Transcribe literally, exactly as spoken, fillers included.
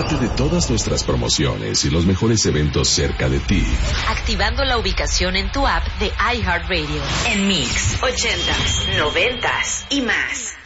Entérate de todas nuestras promociones y los mejores eventos cerca de ti. Activando la ubicación en tu app de iHeartRadio. En Mix, ochentas, noventas y más.